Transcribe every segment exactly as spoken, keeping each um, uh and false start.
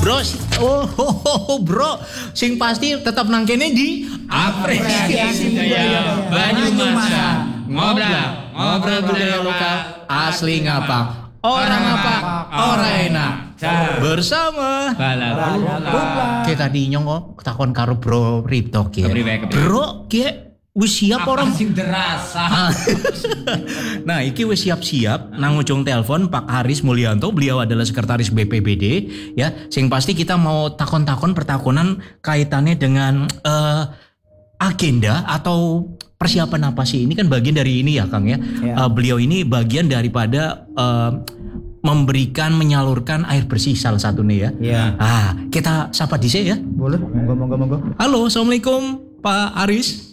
Bro, oh, oh, oh, oh bro, sing pasti tetap nang kene di Apresiasi Budaya Banyumasan. Ngobrol, ngobrol budaya lokal asli ngapa? Orang apa? Orang enak. Bersama Bala. kita di nyong takon karo Bro Ripto ki. Bro, ki wis siap orang sing derasa. Nah, iki wis siap-siap nang ujung telepon Pak Haris Mulyanto, beliau adalah sekretaris B P B D ya. Sing pasti kita mau takon-takon pertakonan kaitannya dengan uh, agenda atau persiapan apa sih? Ini kan bagian dari ini ya, Kang ya. ya. Uh, beliau ini bagian daripada uh, memberikan menyalurkan air bersih salah satunya ya. Iya. Ah, kita sapa dhisik ya. Boleh, monggo monggo monggo. Halo, Assalamualaikum Pak Haris.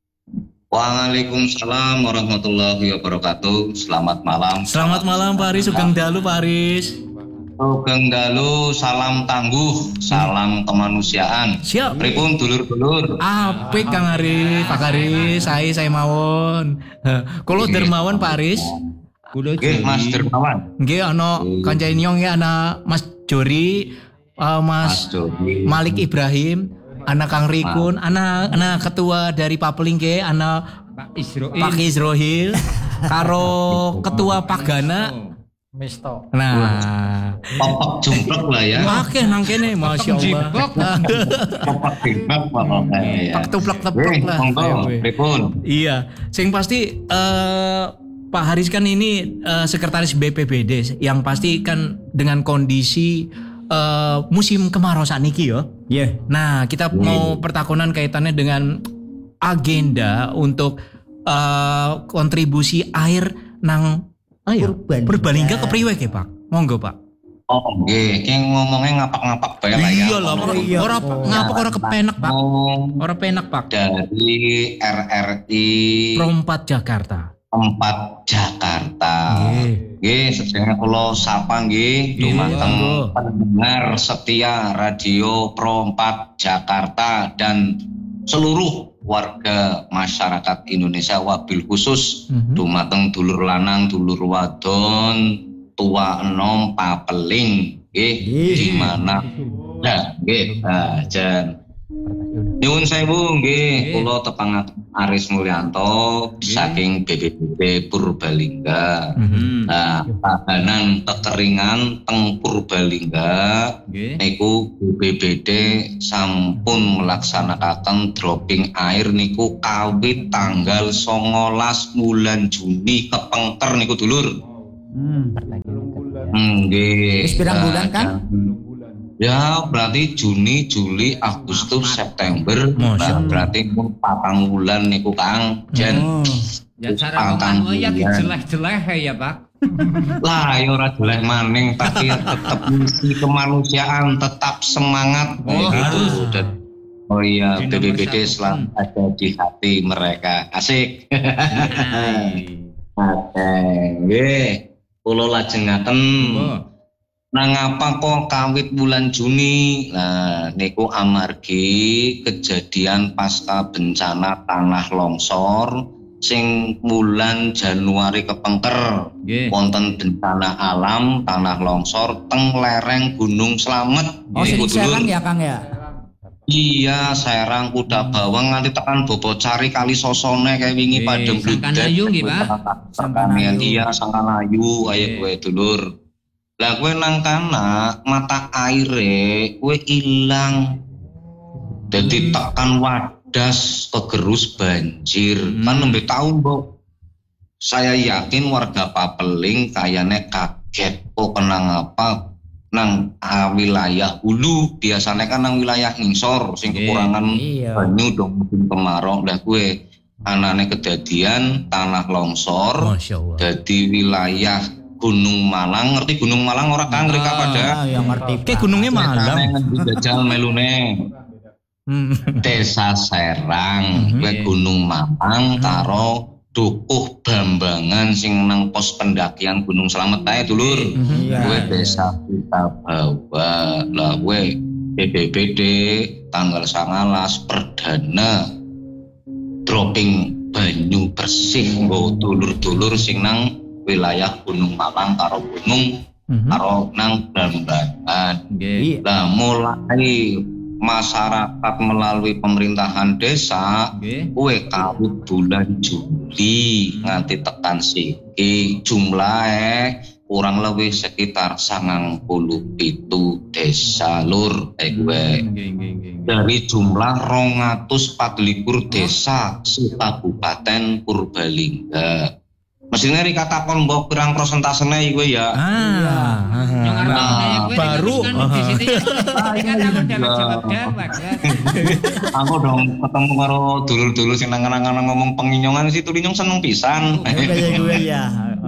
Waalaikumsalam warahmatullahi wabarakatuh. Selamat malam. Selamat malam Pak Haris, sugeng dalu Pak Haris. Sugeng dalu, salam tangguh, salam kemanusiaan. Siap. Pripun dulur-dulur? Apik Kang Haris, Pak Haris, saya saya mawon. Kalau dermawan Pak Haris. Nggih, Mas Dermawan. Nggih ana kancane nyong ya ana Mas Jori, uh, Mas, Mas Jori. Malik Ibrahim, ana Kang Rikun, ana ana ketua dari Papeling ke, ana Pak Isroil. Pak Isroil, karo ketua Pagana. Misto. Nah, Popok jumplek lah ya. akeh nang kene masyaallah. Popok jumplek pokoknya ya. Tak tuplek-teplek lah. Monggo, pripun? Iya, sing pasti uh, Pak Haris kan ini uh, sekretaris B P B D yang pasti kan dengan kondisi uh, musim kemarau saat niki ya. Iya. Yeah. Nah, kita mau pertakonan kaitannya dengan agenda untuk uh, kontribusi air nang ayo Purbalingga. Purbalingga kepriwe ke Pak? Monggo Pak. Oh, nggih, ki ngomongnya ngapak-ngapak bae lah ya. Iya lah, iya. ora ngapa ora kepenak Pak? Oh, Ora penak Pak. dari R R I Rompat Jakarta. Empat Jakarta. Nggih. Nggih, sedaya kula sapa nggih dumateng monggo. pendengar setia Radio Pro empat Jakarta dan seluruh warga masyarakat Indonesia, wabil khusus Mhm. dumateng dulur lanang, dulur wadon, tua enom Papeling nggih di mana. Nah, nggih, nah, jan nyuwun sewu nggih, kula tepang Aris Mulyanto saking B P B D Purbalingga. Mhm. Nah, padanan kekeringan teng Purbalingga Nggih. niku B P B D sampun melaksanakan dropping air niku kawit tanggal songolas bulan Juni kepengker niku dulur. Hmm. Nggih. Wis pirang bulan, Kang? Ya, berarti Juni, Juli, Agustus, September. Masya Nah, Allah. berarti pun patang bulan niku Kang. Jen. Oh. Ya cara ngomong ya dijeleh-jeleh ya Pak. Lah, ya ora jelek maning, tapi tetap misi kemanusiaan, tetap semangat. Oh, gitu. harus. Dan, oh iya, Di B P B D nomor satu. selalu ada di hati mereka. Asik. Hai. Oke, nggih. Kula lajengaken Oh. nang apa kok kawit bulan Juni. Nah, niku amargi kejadian pasca bencana tanah longsor sing bulan Januari kepengker. Nggih. Wonten bencana alam tanah longsor teng lereng Gunung Slamet. Oh, Niku, sering Serang dulur. ya, Kang ya? Iya, Serang, Kuda Bawang nganti tekan Bobocari Kali Sosone kayak wingi Eh, padem Sangkanayu nggih, Pak. Pertanian Sangkanayu. iya Sangkanayu ayo Eh. kowe dulur. Lah kowe nang kana mata aire kowe ilang. Dadi tekan wadas kegerus banjir. Hmm. Kan nembe tahun, Mbok. Saya yakin warga Papeling kayane kaget kok kenang apa nang ah, wilayah hulu biasanya kan nang wilayah ngisor sing Nggih, kekurangan iya. banyu dong musim kemarau. Lah kue anane kejadian tanah longsor Masya Allah. jadi wilayah Gunung Malang. Ngerti Gunung Malang ora Kang reka pada Ah, yang ngerti. Kayak gunungnya Malang. jajal melune Hmm. Desa Serang Mhm. kue Gunung Malang karo Dukuh Bambangan sing nang pos pendakian Gunung Slamet ae dulur. Iya. Gue desa kita bawa lah gue B P B D tanggal sangalas perdana dropping banyu bersih nggo dulur-dulur sing nang wilayah Gunung Malang karo Gunung Mhm. karo nang bulan-bulanan. Nggih. Lah mulai masyarakat melalui pemerintahan desa Nggih. kue kawit bulan Juli nganti tekan siki jumlahe kurang lebih sekitar sangang puluh pitu desa lur eh kue Nggih, nggih, nggih. dari jumlah rong atus pat likur desa se-Kabupaten Purbalingga. Mestinya Rika takon mbok pirang persentasenya iku ya. Ah, Yang arep Nah, saya kowe baru, terus kan di sini Rika takon jawab-jawab kan. Aku dong ketemu karo dulur-dulur sing nang-nang ngomong penginyongan si Tulinyong seneng pisan. Kayak gue ya.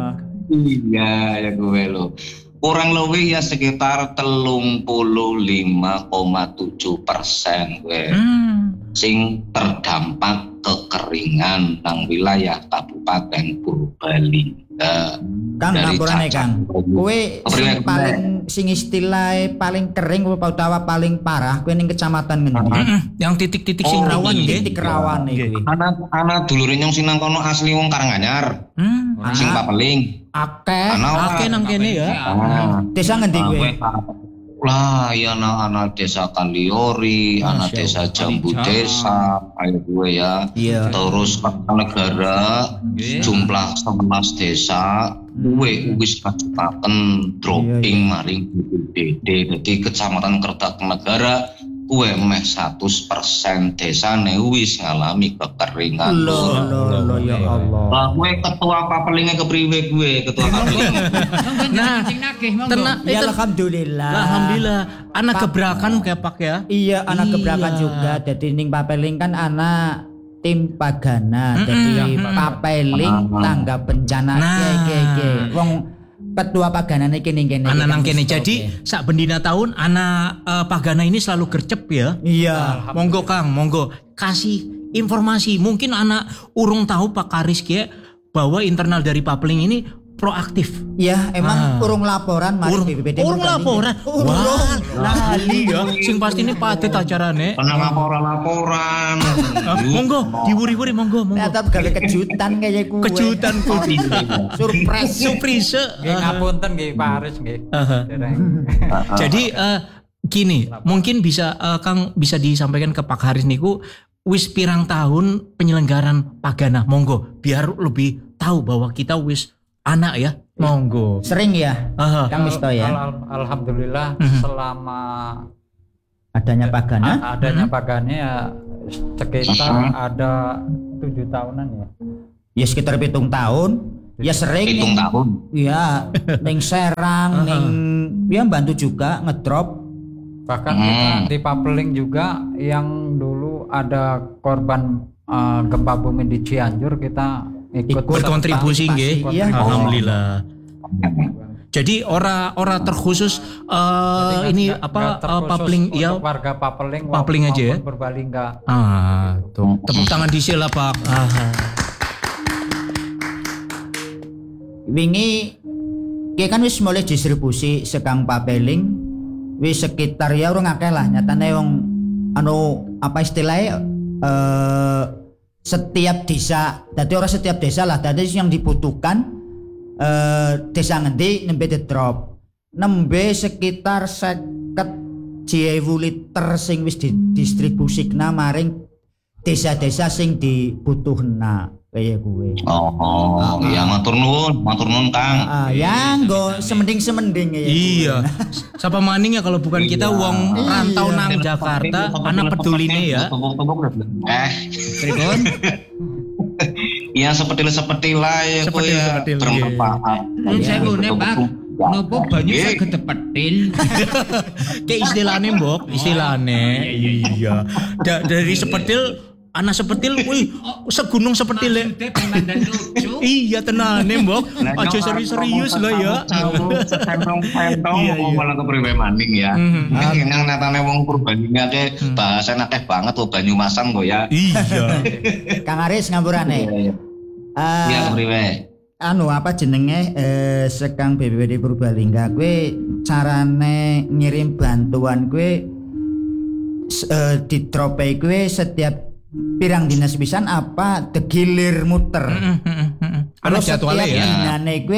Iya ya gue lo. Kurang lebih ya sekitar telung puluh lima koma tujuh persen gue hmm. sing terdampak kekeringan nang wilayah Kabupaten Purbalingga. Kang Dari ngapurane cacat. Kang. Kowe Apa sing ya, paling sing istilahnya paling kering apa utawa paling parah kowe ning kecamatan ngendi? Mm-mm. Yang titik-titik sing Oh, rawan nggih. Titik rawan iki. Anak anak dulure nyong sinang kono asli wong Karanganyar, Hmm. sing Anak. Papeling. Akeh. Anak Akeh nang kene ya. Ah. Desa ngendi kowe? Lah, ya anak-anak desa Kaliori, anak Masya desa Allah. Jambu Kalijaran. Desa, kayak gue ya. Iya. Terus negara Nggih. jumlah sebelas desa, gue wis kacupaken dropping maring B P B D. Jadi kecamatan Kertanegara, gue meh seratus persen desane wis ngalami kekeringan. Loh, loh, loh, ya Allah. Lah, gue ketua Papelingnya kepriwe gue, ketua Papeling. Nah, sing nagih monggo. Tenang, Ya itu- alhamdulillah. Alhamdulillah. Anak Pak- gebrakan kayak Pak ya. Iya, anak Iya. gebrakan juga. Jadi ning Papeling kan anak tim Pagana. Mm-mm, Jadi mm-mm. Papeling Ah. tangga bencana. Nah. Iya, iya, iya. Wong ketua Pagana niki ning kene. Anak nang Kang kene. Musto, Jadi oke. sak bendina tahun anak eh, Pagana ini selalu gercep ya. Iya. Monggo Kang, monggo kasih informasi. Mungkin anak urung tahu Pak Karis ya bahwa internal dari Papeling ini proaktif. Ya, emang Ah. urung laporan mari Urung, B P B D. urung laporan. Urung. Wah, lali ya. Sing pasti ini padet acarane. Pernah laporan-laporan. Ah, monggo, diwuri-wuri monggo, monggo. Ternyata gawe kejutan kayak gue. Kejutan kudu. Surprise. Surprise. Iya, Nggih ngapunten nggih Pak Aris nggih. Aha. Dereng. Jadi eh, gini, mungkin bisa eh, Kang bisa disampaikan ke Pak Haris niku wis pirang tahun penyelenggaran Pagana, monggo biar lebih tahu bahwa kita wis anak ya, monggo. Sering ya, Aha. Kang Misto ya. Al- al- Alhamdulillah Mhm. selama Adanya Pagana. a- adanya Mhm. Pagana ya sekitar ada tujuh tahunan ya. Ya sekitar pitung tahun. Ya sering. Hitung ning- tahun. Ya, ning Serang, Aha. ning ya bantu juga ngedrop. Bahkan Hmm. kita di Papeling juga yang dulu ada korban eh, gempa bumi di Cianjur kita ikut Ikut Berkontribusi nggih. Iya. Alhamdulillah. Jadi ora ora terkhusus eh, ini Nggak- apa nggak eh, terkhusus Papeling untuk ya. warga Papeling Papeling aja ya? maupun Purbalingga. Ah, tuh. Tepuk tangan disil lah Pak. Aha. Wingi ya kan wis mulai distribusi sekang Papeling wis sekitar ya orang akeh lah nyatane wong anu apa istilahnya eh setiap desa dadi ora setiap desa lah dadi yang dibutuhkan eh desa ngendi nembe di drop nembe sekitar seket jiwu liter sing wis didistribusikna maring desa-desa sing dibutuhna kaya gue. Oh, oh ya matur nuwun, matur nuwun Kang. Ah, ya nggo semending-semending ya. Iya. Siapa maning ya kalau bukan kita uang rantau Iya. nang Jakarta, anak peduline ya. Tepuk-tepuk eh Pripun? ya seperti-seperti lah ya kok ya Seperti-seperti, bermanfaat. Nun sewu ne, Pak. Nopo banyu Nggih. saged petil. Kayak istilahnya mbok, istilahnya. Iya. Da- dari sepetil, anak sepetil, wih, segunung sepetil ya. Maksudnya pemandan lucu. Iya tenane mbok, aja serius-serius loh ya. Sentong-sentong Iya, mau iya. malah kepriwe maning ya. Mhm. Nek nang natane wong Purbalingga ke bahasa akeh banget kok Banyumasan kok ya. Iya. Kang Aris ngapurane. Iya, Eh iya kepriwe. anu apa jenenge eh sekang B P B D Purbalingga kuwi carane ngirim bantuan kuwi s- eh, di drope kuwi setiap pirang dinas pisan apa degilir muter. Anak Terus jadwalnya setiap ya. dinane kuwi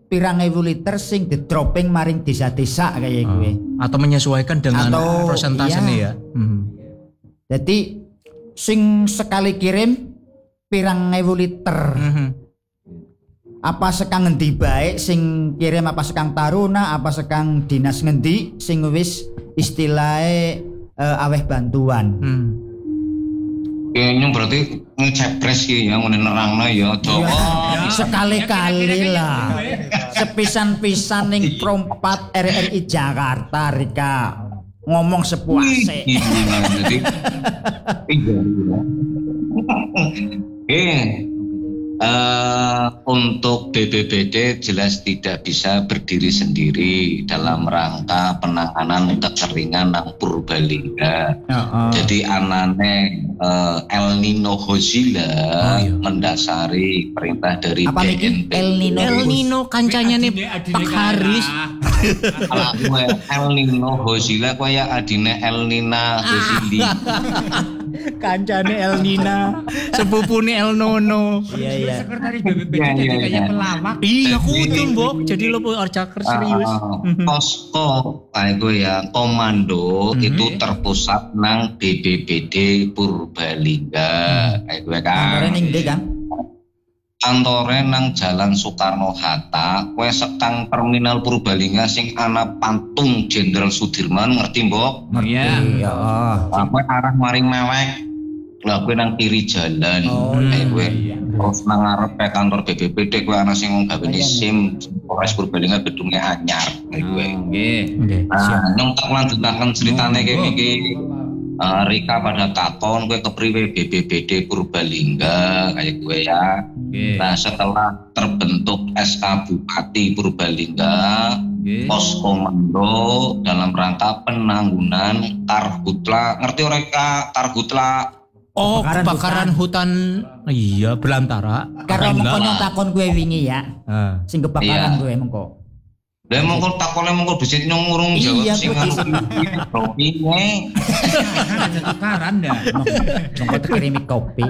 pirang ewu liter sing di dropping maring desa-desa kayak gue. Atau menyesuaikan dengan Atau, persentasenya iya. ya. Hmm. Jadi sing sekali kirim pirang ewu liter. Mhm. Apa sekang ngendi baik sing kirim apa sekang Taruna apa sekang dinas ngendi sing wis istilahnya uh, aweh bantuan. Hmm. Kayaknya berarti ngecepres ya, ngene nerangno ya, Jawa. Sekali-kali lah. Sepisan-pisan ning Prompat R R I Jakarta Rika ngomong sepuase. Iya, jadi iya. Eh, eh, untuk B P B D jelas tidak bisa berdiri sendiri dalam rangka penanganan kekeringan nang Purbalingga. Heeh. Jadi anane eh, El Nino Hozila Oh, iya. mendasari perintah dari Apa B niki N P. El Nino? El Nino kancanya nih Pak Haris. Ala kowe El Nino Hozila kaya adine El Nina Hozili. Kancane El Nina, sepupune El Nono. Iya iya. Sekretaris B P B D Iya, jadi iya, kayak iya. pelawak. Iya kudu mbok. Jadi lo orcaker serius. Ah, posko kayak gue ya komando Mhm. itu terpusat nang B B B D Purbalingga kayak gue kan. Kantore ning ndi Kang? Kantore nang Jalan Soekarno Hatta, kue sekang terminal Purbalingga sing ana patung Jenderal Sudirman ngerti mbok? Iya. Iya. Aku arah maring mewek, lah kue nang kiri jalan, Oh, kayak iya, gue. iya. Terus nang ngarep kayak kantor B B B D kue ana sing nggawe Iya, iya. SIM Polres Purbalingga gedungnya anyar, kayak gue. Nggih. Oke. Nah, nyong tak lanjutaken ceritane kayak Oh. iki. Eh, Rika pada takon kue kepriwe B B B D Purbalingga kayak gue ya. Nggih. Nah, setelah terbentuk S K Bupati Purbalingga, Nggih. pos komando dalam rangka penanggulan karhutla, ngerti ora Kak? Karhutla. Oh, Kebakaran kebakaran hutan. Iya, belantara. Karena Enggak. mengko nyong takon gue wingi ya. Ah. Sing kebakaran Iya. gue mengko. Lah mongko takone mongko disit nyong ngurung Iya, jawab sing Bu. piye. Ada tukaran dah. Mengko terkirimi kopi.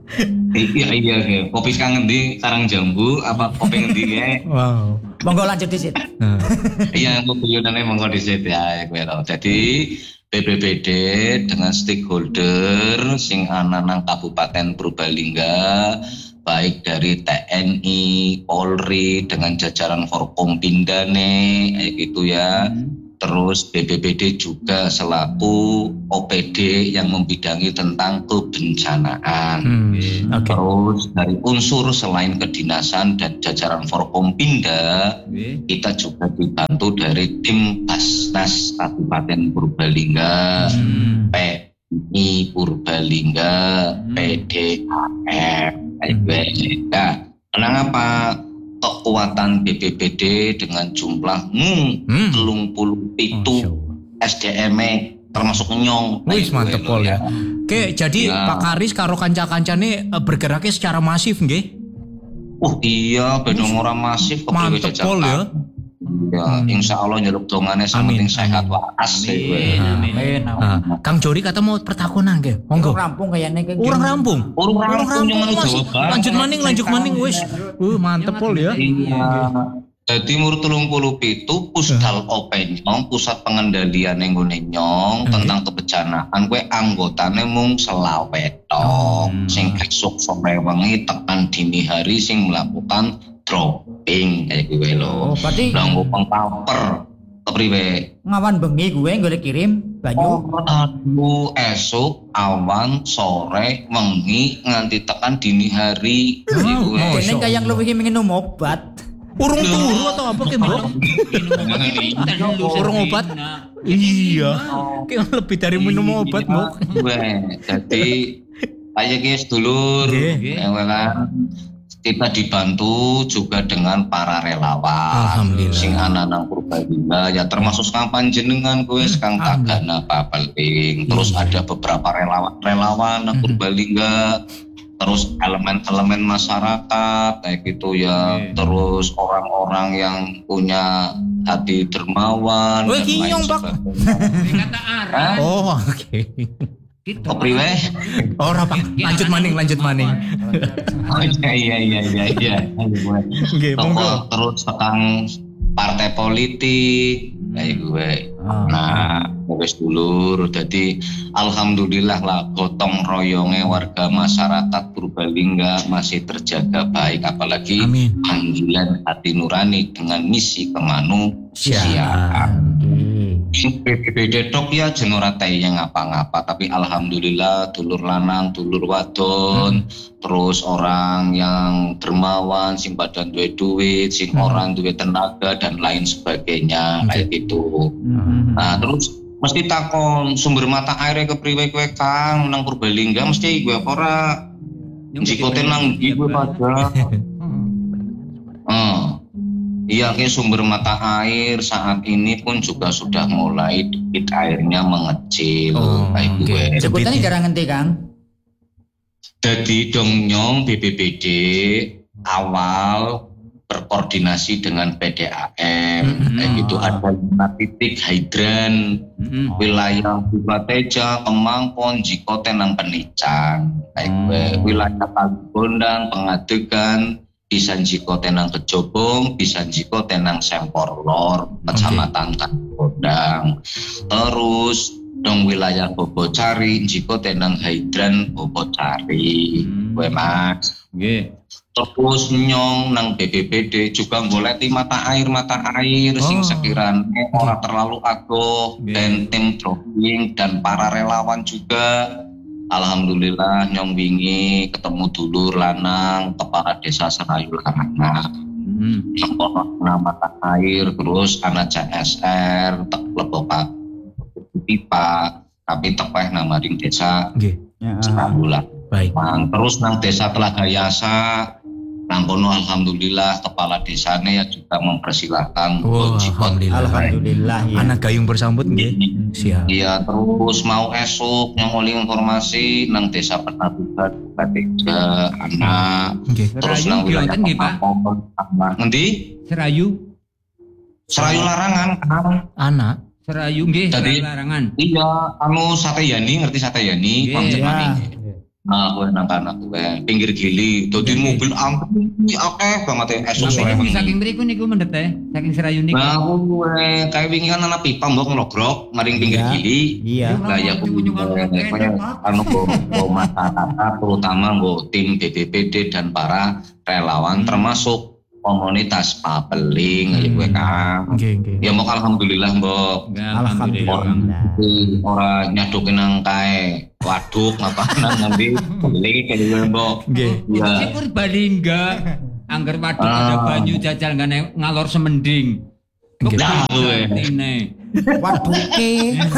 Iya iya iya. Kopi kang ngendi? Karang Jambu apa kopi ngendi ya? Wow. Monggo lanjut disit. Nah. Iya, aku guyonane monggo disit ya kowe lho. Jadi B P B D dengan stakeholder sing ana nang Kabupaten Purbalingga baik dari T N I, Polri dengan jajaran Forkompindane kayak gitu ya. Terus B P B D juga selaku O P D yang membidangi tentang kebencanaan. Hmm. Oke. Terus dari unsur selain kedinasan dan jajaran Forkompinda, Nggih. kita juga dibantu dari tim Basnas Kabupaten Purbalingga, Hmm. P I Purbalingga, Hmm. P D A R, Nah, kenapa kekuatan B P B D dengan jumlah Hmm. telung puluh itu Masya S D M-nya termasuk nyong. Wis mantep pol ya. Oke, jadi Ya. Pak Karis karo kanca-kancane eh, bergeraknya secara masif nggih. Uh iya, bedong ora masif kepriwe Mantep pol ya. Ya, Hmm. insya Allah nyeluk dongane Amin, penting sehat amin. waras Amin. kowe. Amin. Nah, Kang Jori kata mau pertakunan nggih. Monggo. Urung rampung kayaknya kayak Urang rampung. Urung Urang rampung yang Mas. Jawa Lanjut maning, lanjut maning wis. Uh, mantep pol ya. Iya. Jadi umur telung puluh pitu Pusdal Openyong, pusat pengendalian yang gue nyong Oke. tentang kebencanaan gue anggotane mung selawe tok. Hmm. Sing esuk sore wengi tekan dini hari sing melakukan dropping kayak gue Oh, lho. berarti Langgo pengkaper kepriwe? ngawan bengi gue golek kirim banyu. Aduh, esok, awan, sore, wengi, nganti tekan dini hari. Oh, Iku, oh, eh. Dene kayak luwih minum obat. Urung turu atau apa ke Mbok? Urung obat. Iya. Kayak lebih dari minum obat, Mbok. Weh, jadi kayak guys dulur, Nggih. ya kan. Kita dibantu juga dengan para relawan. Alhamdulillah. Sing ana nang Purbalingga ya termasuk sekang panjenengan kowe sekang Tagana Papeling. Terus Iya. ada beberapa relawan-relawan nang Purbalingga. Terus elemen-elemen masyarakat kayak gitu ya. Oke. Terus orang-orang yang punya hati dermawan. Weh, dan lain kinyong, Pak. sebagainya. Kata arah. Oh, oke. Gitu. Kepriwe? Ora Pak, lanjut maning, lanjut maning. Oh iya iya iya iya iya. Nggih, monggo. Tokoh terus tekan partai politik kayak gue. Nah, wis dulur. Jadi alhamdulillah lah gotong royongnya warga masyarakat Purbalingga masih terjaga baik, apalagi Amin. panggilan hati nurani dengan misi kemanusiaan. B P B D tok ya jenora teh yang ngapa-ngapa, tapi alhamdulillah dulur lanang, dulur wadon, hmm. terus orang yang dermawan, sing badan duwe duit, sing hmm. orang duwe tenaga dan lain sebagainya hmm. kayak gitu. Hmm. Nah, terus mesti takon sumber mata airnya kepriwe kowe Kang nang Purbalingga mesti gue apa ora? Jikote nang ndi kowe pada. Heeh. Iya, ke sumber mata air saat ini pun juga sudah mulai debit airnya mengecil. Oh, kayak gue. Sebutannya gara ngerti Kang. Jadi dong nyong B B B D awal berkoordinasi dengan P D A M. Mm-hmm. Kayak gitu ada lima titik hidran mm-hmm. wilayah Bukateja, Kemangkon, Jikoten, nang Penicang. Kayak gue wilayah Pagebondang, Pengadegan, bisa Jiko tenang Kejobong, bisa Jiko tenang Sempor Lor, Kecamatan okay. Pagebondang. Terus dong wilayah Bobocari, Jiko tenang Hidran Bobocari, hmm. gue mas. Okay. Terus nyong nang B B B D juga goleti mata air mata air oh. sing sekiranya okay. orang terlalu adoh okay. dan tim dropping dan para relawan juga. Alhamdulillah nyong wingi ketemu dulur lanang kepala desa Serayu Larangan. Hmm. Nama tak air terus anak C S R tek lebopak pipa tapi tepeh nama ring desa. Nggih. Alhamdulillah. Baik. Nah, terus nang desa Telaga Yasa nang kono alhamdulillah kepala desanya ya juga mempersilahkan oh, alhamdulillah. Alhamdulillah ya. Anak gayung bersambut nggih. Siap. Iya, terus mau esok yang oleh informasi nang desa Penabuhan Ketiga anak. Okay. Terus nang wilayah nggih, Pak. Ngendi? Serayu. Serayu Larangan, anak. Serayu nggih, Serayu Larangan. Iya, anu Sate Yani, ngerti Sate Yani? Iya. Nah, gue nang anak gue pinggir gili, dadi mobil angkut akeh banget esuk sore wingi. Saking mriku niku mendet teh, saking Serayu niku. Nah, gue kayak wingi kan anak pipa mbok nglogrok maring pinggir gili. Iya. Lah ya anu go masyarakat terutama go tim B B B D dan para relawan termasuk komunitas Papeling ya gue Kang. Ya mbok alhamdulillah mbok. Alhamdulillah. Ora nyadoke nang kae waduk apa nang ngendi beli kayak gue mbok. Nggih. Ya Purbalingga angger waduk ada banyu jajal ngene ngalor semending. Nah gue. Waduke.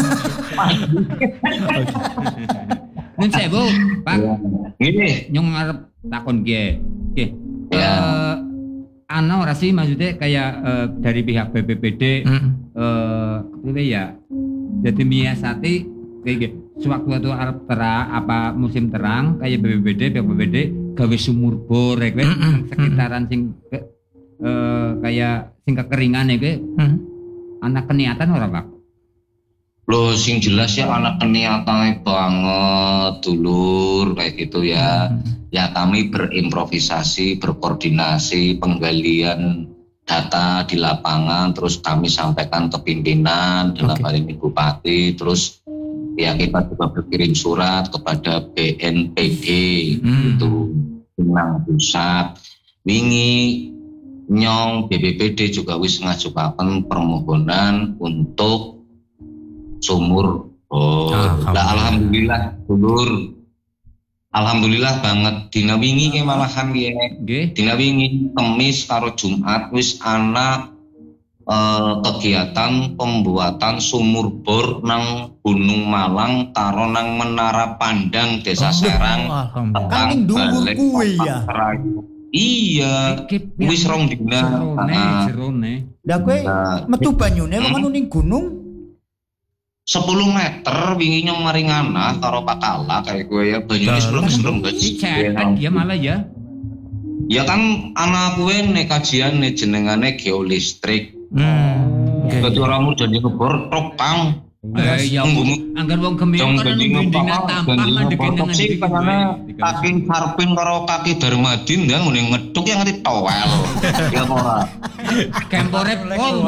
Nun sewu, Pak. Ngene. Nyong arep takon nggih. Nggih. Ya. Ana ora sih maksudnya kayak uh, dari pihak B B B D mm. uh, ya jadi miasati kayak sewaktu-waktu arep terang apa musim terang kayak B B B D B B B D gawe sumur bor ya mm -mm. sekitaran sing uh, kayak sing kekeringan ya mm. anak keniatan ora Pak? Loh sing jelas ya anak keniatan banget dulur kayak gitu ya. Hmm. Ya kami berimprovisasi, berkoordinasi, penggalian data di lapangan, terus kami sampaikan ke pimpinan dalam hal ini Bupati, terus ya kita juga berkirim surat kepada B N P D hmm. itu Pinang Pusat. Wingi nyong B B B D juga wis ngajukaken permohonan untuk sumur oh alhamdulillah. Nah, alhamdulillah dulur alhamdulillah banget dina wingi ke malahan ki nggih dina wingi Kamis karo Jumat wis ana eh, kegiatan pembuatan sumur bor nang Gunung Malang karo nang Menara Pandang Desa Serang kan ning dhuwur kuwi ya iya wis rong dina jerone lha kowe metu banyune wong anu ning gunung sepuluh meter wingi nyong maringana karo Pakala kayak gue ya banyune sebelum-sebelum kan dia malah ya ya kan anak gue nek kajian nek jenengane geolistrik hmm. Jadi orang muda di kebor tok Kang Eh ya anggar wong Gemini kan ngendingan tampang mandegen nang sing karena kaki Sarpin karo kaki Darmadin ya ngene ngeduk yang ngerti towel. Ya ora. Kempore pol.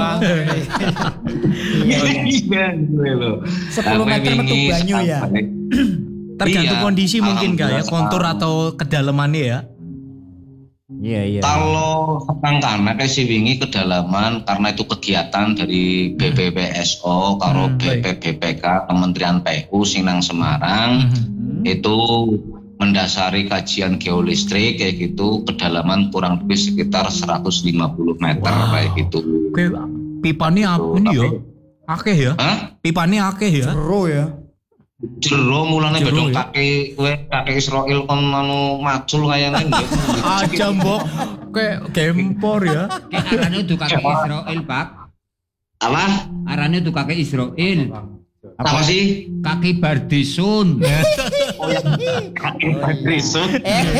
Iya lho. sepuluh meter metu banyu ya. Tergantung Iya, kondisi mungkin kak ya, alhamdulillah kontur sekarang. atau kedalamannya ya. Iya iya. Kalau sekarang karena kayak si wingi kedalaman karena itu kegiatan dari B P P S O karo Hmm, B P B P K Kementerian P U sing nang Semarang Hmm. itu mendasari kajian geolistrik kayak gitu kedalaman kurang lebih sekitar seratus lima puluh meter Wow. kayak gitu. Oke, pipanya apa ini ya? Akeh ya? Hah? Pipanya akeh ya? Seru ya. Jero mulane Jero bedong ya? kaki kowe kaki Israel kon anu macul kayane nggih. Aja mbok kayak gempor ya. Kayak arane tuh kakek Israel, Pak. Apa? Arane tuh kakek Israel. Apa sih? Kaki Bardesun. Oh yang kaki Padrisun.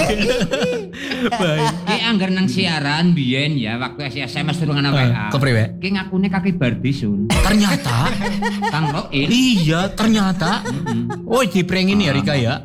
Baik. Ki anggar nang siaran biyen ya waktu S M S turun ana W A. Kepriwe? Ki ngakune kaki Bardesun. Ternyata Kang Roil. iya, ternyata. Oh, diprengin ya Rika ya.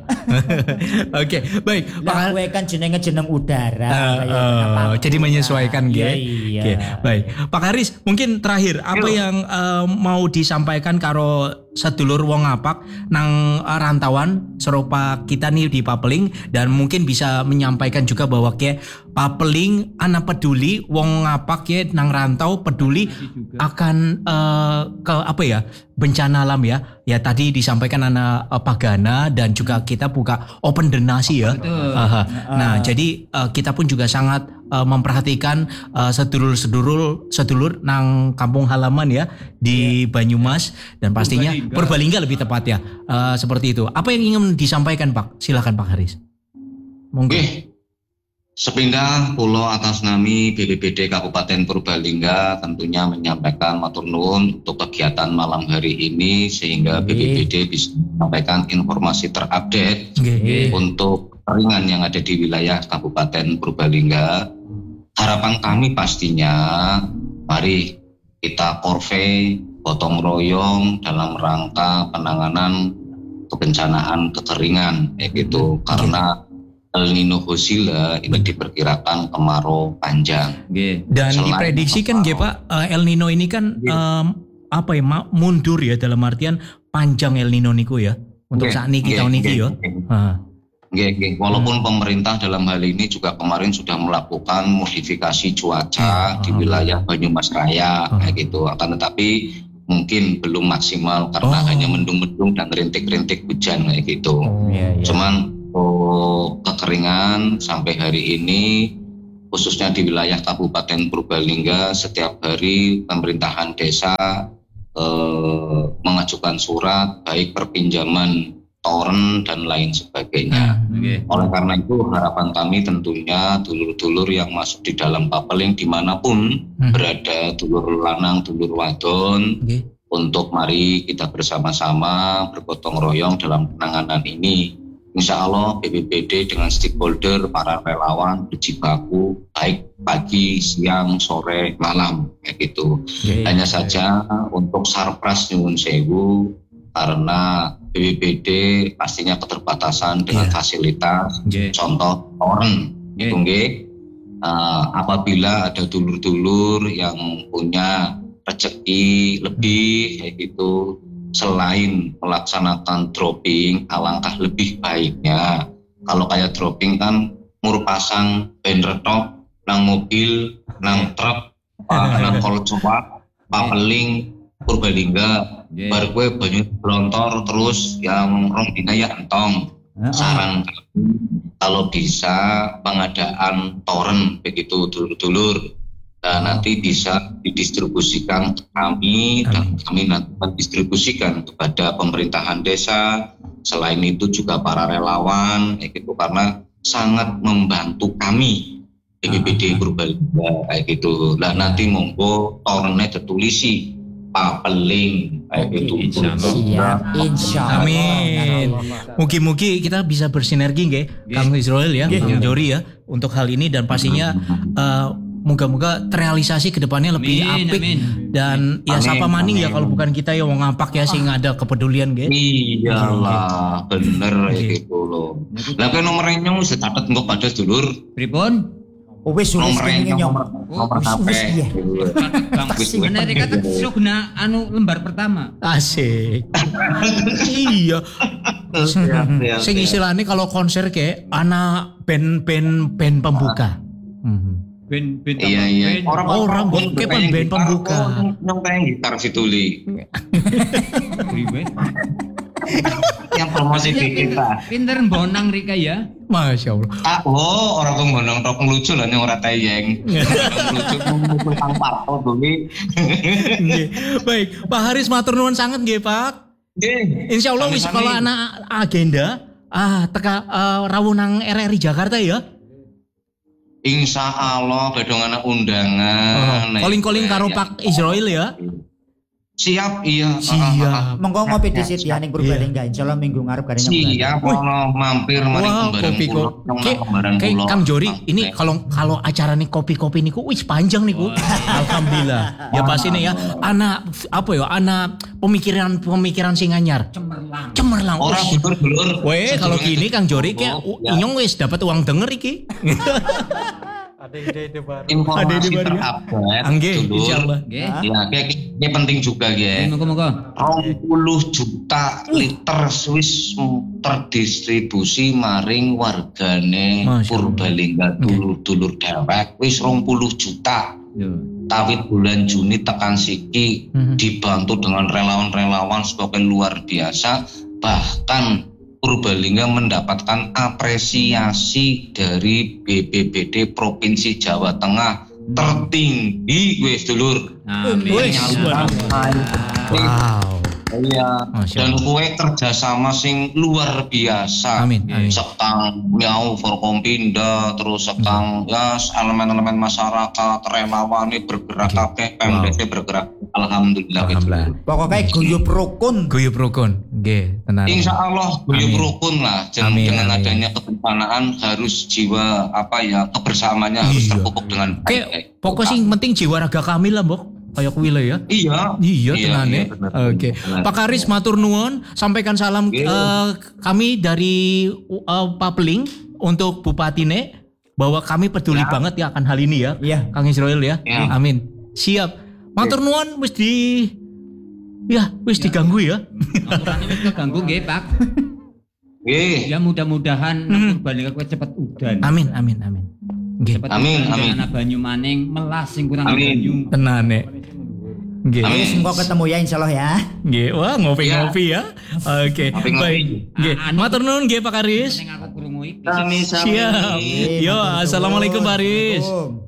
Oke, baik. Lah Pak kowe kan jenenge jeneng udara. Eh, kayak eh, apa- jadi menyesuaikan Iya, gitu. iya. Oke, baik. Pak Haris, mungkin terakhir apa yang eh, mau disampaikan karo sedulur wong ngapak nang eh, rantauan serupa kita nih di Papeling dan mungkin bisa menyampaikan juga bahwa ke Papeling anak peduli wong ngapak ya nang rantau peduli akan eh, ke apa ya bencana alam ya. Ya tadi disampaikan anak eh, Pagana dan juga kita buka open donasi ya. Betul. Aha. Nah, jadi uh, kita pun juga sangat uh, memperhatikan uh, sedulur-sedulur sedulur nang kampung halaman ya di Banyumas dan pastinya Purbalingga. Purbalingga lebih tepat ya. Uh, seperti itu. Apa yang ingin disampaikan, Pak? Silakan Pak Haris. Monggo. Oke. Sepindah pulau atas nami B P B D Kabupaten Purbalingga tentunya menyampaikan matur nuwun untuk kegiatan malam hari ini sehingga B P B D bisa menyampaikan informasi terupdate Nggih. untuk keringan yang ada di wilayah Kabupaten Purbalingga. Harapan kami pastinya mari kita korve gotong royong dalam rangka penanganan kebencanaan kekeringan kayak gitu karena El Nino Hosila ini diperkirakan kemarau panjang. Nggih. Dan Selain diprediksikan kemarau. nggih Pak, uh, El Nino ini kan Nggih. um, apa ya ma- mundur ya dalam artian panjang El Nino niku ya. Untuk Nggih, saat niki nggih, tahun niki nggih, ya. nggih. Ah. Nggih, nggih. Walaupun pemerintah dalam hal ini juga kemarin sudah melakukan modifikasi cuaca Ya, di ah. wilayah Banyumas Raya Ah. kayak gitu. Akan tetapi mungkin belum maksimal karena Oh. hanya mendung-mendung dan rintik-rintik hujan kayak gitu. Oh. Iya, iya. Cuman oh, kekeringan sampai hari ini khususnya di wilayah Kabupaten Purbalingga setiap hari pemerintahan desa eh, mengajukan surat baik perpinjaman toren dan lain sebagainya. Nggih. Oleh karena itu harapan kami tentunya dulur-dulur yang masuk di dalam Papeling dimanapun Hmm. berada, dulur lanang, dulur wadon, Nggih. untuk mari kita bersama-sama bergotong royong dalam penanganan ini. Insya Allah B P B D dengan stakeholder, para relawan berjibaku baik pagi, siang, sore, malam kayak gitu. Nggih. Hanya saja untuk sarpras nyuwun sewu karena B P B D pastinya keterbatasan dengan Iya. fasilitas, Nggih. contoh toren Nggih. itu nggih. Uh, apabila ada dulur-dulur yang punya rezeki lebih kayak gitu selain melaksanakan dropping alangkah lebih baiknya kalau kayak dropping kan mur pasang banner top nang mobil nang truk uh, nang kolcoak Papeling Purbalingga Nggih. bar gue banyak belontor terus yang rong dina ya entong. Saran kami kalau bisa pengadaan toren begitu dulur-dulur dan nanti bisa didistribusikan ke kami dan kami nanti mendistribusikan kepada pemerintahan desa. Selain itu juga para relawan kayak gitu karena sangat membantu kami B P B D Purbalingga kayak gitu. Lah nanti monggo torennya tertulisi Papeling kayak gitu. Insya Allah. Siap, insya Allah. Amin. Mugi-mugi kita bisa bersinergi nggih, Kang Israel ya, Kang Jori ya, untuk hal ini dan pastinya eh, moga-moga terrealisasi ke depannya lebih Amin, apik amin. dan ya Amin, siapa maning ya amin. kalau bukan kita yang mau ngapak ya sehingga ada kepedulian gitu. Iyalah, bener ya gitu loh. Lah kan nomornya wis catet engko pada dulur. Pripun? Oh wis wis Nomornya kene nyong. nomor nomor wis, H P. wis, iya. Bang, mana Rika kesuk guna anu lembar pertama. Asik. Iya. Siap, Sing siap. istilahnya kalau konser kayak anak band-band band pembuka. Mhm. Ben ben Iya iya. ben- Orang buat kayak pengen band gitar, pembuka. oh, Yang pengen gitar si Tuli. Priwe. Yang promosi di kita. Pinter bonang Rika ya. Masya Allah. Ah, oh, orang tuh bonang tok lucu lah yang ora tayeng. Lucu lucu kang parto Tuli. Nggih. Baik, Pak Haris matur nuwun sangat nggih, Pak. Nggih. Insya Allah wis Sami-sami. kalau anak agenda ah teka uh, rawuh nang R R I Jakarta ya. Insya Allah bedong anak undangan. Calling-calling karo Ya. Pak Israel ya. Siap iya. Siap. Monggo ngopi dhisik ya ning Purbalingga. Insyaallah minggu ngarep gak ada nyong. Siap ono mampir mari Wah, kembaran kopi pulau. kok. Kayak kayak Kang Jori, ini kalau kalau acara nih kopi-kopi niku wis panjang niku. Alhamdulillah. Ya pasti nih ya anak apa ya anak pemikiran-pemikiran sing anyar. Cemerlang. Cemerlang. Orang Wis. dulur-dulur. Weh, kalau gini Kang Jori kayak Ya. inyong wis dapat uang denger iki. Ada ide-ide baru. Ada Informasi di baru ya? terupdate Angge, dulur. insyaallah. Nggih. Ya, kayak ini penting juga ya. Moga-moga. rong puluh juta liter Swiss terdistribusi maring wargane Masya Allah. Purbalingga dulur-dulur dewek wis rong puluh juta. Yo. Tawit bulan Juni tekan siki Mhm. dibantu dengan relawan-relawan sebagai luar biasa, bahkan Purbalingga mendapatkan apresiasi dari B P B D Provinsi Jawa Tengah tertinggi wis dulur. Amin. Wis, Wow. Iya, Masya dan Allah. kue kerjasama sing luar biasa. Amin, amin. Sekang miau Forkompinda, terus sekang ya elemen-elemen masyarakat, relawan ini bergerak Oke. kabeh, Pemdes bergerak. Alhamdulillah. Alhamdulillah. Pokoknya guyub rukun. Guyub rukun. Nggih, tenan. Insya Allah guyub Amin. rukun lah. Jangan Amin, dengan amin. adanya kebencanaan harus jiwa apa ya kebersamaannya harus Iya. terpupuk dengan Kayak baik. pokoknya sing penting jiwa raga kami lah, Mbok. Kayak kuwi lah ya. Iya. Iya, tenan iya, ya. benar, Oke. benar. Pak Karis matur nuwun, sampaikan salam Iya. eh, kami dari uh, Papeling untuk Bupatine bahwa kami peduli Ya. banget ya akan hal ini ya. Iya. Kang Israel ya. Ya. Amin. Siap. Matur nuwun wis di ya, wis diganggu ya. Ngapurane wis keganggu nggih, Pak. Nggih. Ya mudah-mudahan Hmm. Purbalingga kowe cepet udan. Amin, amin, amin. Nggih. Cepet Amin, udan, amin. Ana banyu maning melas sing kurang Amin. banyu. Tenan nek. Nggih. Amin. Wis engko ketemu ya insyaallah ya. Nggih, wah ngopi-ngopi ya. Oke, Ngopi-ngopi. baik. Nggih, Ah, anu- matur nuwun nggih Pak Karis. Sing aku krungu iki. Sami-sami. Siap. Yo, assalamualaikum Pak Karis.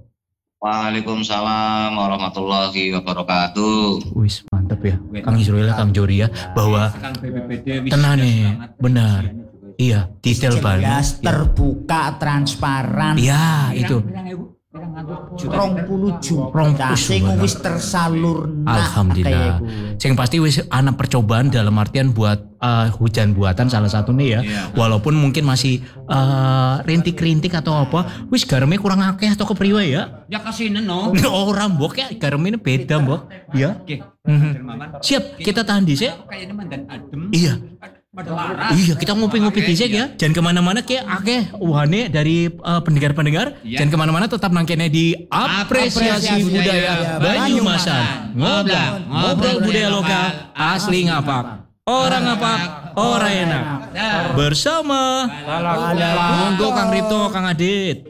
Waalaikumsalam warahmatullahi wabarakatuh. Wis mantep ya, Kang Israel, Kang Jori ya, bahwa Sekarang B P B D wis tenan jelas nih, banget. benar. Iya, detail Jelas, banget. terbuka, transparan. Ya, itu. Pirang ewu, pirang atus juta. rong puluh juta Rong puluh sing juta. wis tersalur Alhamdulillah. Sing pasti wis ana percobaan dalam artian buat uh, hujan buatan salah satunya ya. Iya. Walaupun mungkin masih uh, rintik-rintik atau apa, wis garamnya kurang akeh atau kepriwe ya. Ya kasinen no. Ora mbok ya, garamnya beda mbok. Ya. Oke. Mhm. Dermawan. Siap, kita tahan dhisik. Kayaknya mandan adem. Iya. Pada laras. Iya, kita ngopi-ngopi dhisik ya. Jangan kemana-mana kayak akeh uhane dari uh, pendengar-pendengar. Iya. Jangan kemana-mana, tetap nangkene di apresiasi Apresiasi budaya budaya Banyumasan. Ngobrol, Ngobrol ngobrol budaya budaya lokal lokal, asli ngapak. Orang ngapak, orang enak. Bersama. Monggo Kang Ripto, Kang Adit.